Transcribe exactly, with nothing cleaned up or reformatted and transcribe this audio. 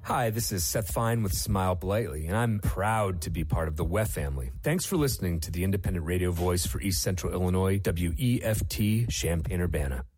Hi, this is Seth Fine with Smile Politely, and I'm proud to be part of the W E F family. Thanks for listening to the independent radio voice for East Central Illinois, W E F T Champaign-Urbana.